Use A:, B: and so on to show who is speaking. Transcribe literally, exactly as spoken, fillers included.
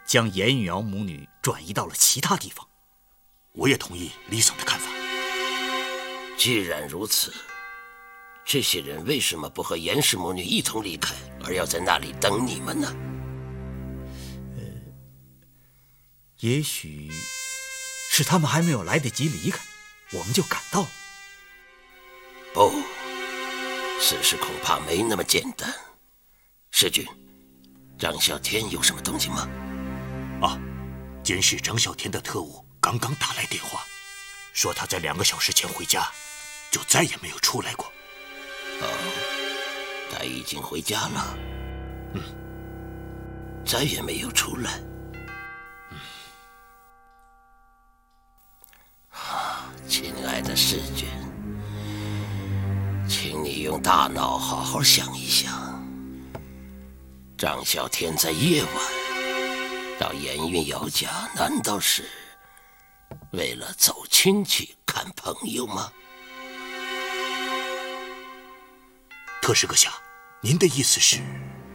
A: 将严玉瑶母女转移到了其他地方。
B: 我也同意李嫂的看法。
C: 既然如此，这些人为什么不和严氏母女一同离开，而要在那里等你们呢？
A: 呃，也许是他们还没有来得及离开，我们就赶到了。
C: 不，此事恐怕没那么简单。世君，张啸天有什么动静吗？
B: 啊，监视张啸天的特务刚刚打来电话，说他在两个小时前回家，就再也没有出来过。
C: 哦，他已经回家了。
B: 嗯，
C: 再也没有出来。
B: 嗯，
C: 啊，亲爱的世君，请你用大脑好好想一想。张啸天在夜晚到严运瑶家，难道是为了走亲戚看朋友吗？
B: 特使阁下，您的意思是？